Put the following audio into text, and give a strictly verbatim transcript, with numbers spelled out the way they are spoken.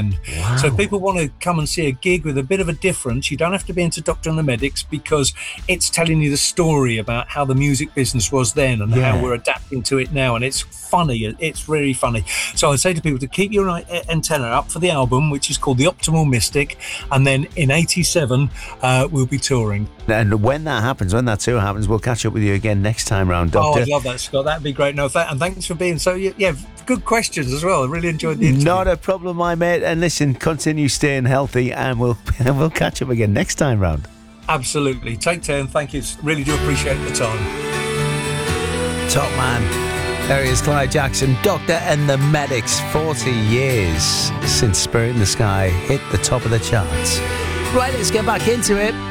can. Wow. So if people want to come and see a gig with a bit of a difference, you don't have to be into Doctor and the Medics, because it's telling you the story about how the music business was then and Yeah. how we're adapting to it now. And it's funny. It's really funny. So I'd say to people to keep your antenna up for the album, which is called The Optimal Mystic. And then in eighty-seven, uh, we'll be touring. And when that happens, when that tour happens, we'll catch up with you again next time round, Doctor. Oh, I'd love that, Scott. That'd be great. No, th- and thanks for being so, yeah, good questions as well. I really enjoyed the interview. Not a problem, my mate. And listen, continue staying healthy, and we'll we'll catch up again next time round. Absolutely. Take care, and thank you. Really do appreciate the time. Top man. There he is, Clyde Jackson, Doctor and the Medics. forty years since Spirit in the Sky hit the top of the charts. Right, let's get back into it.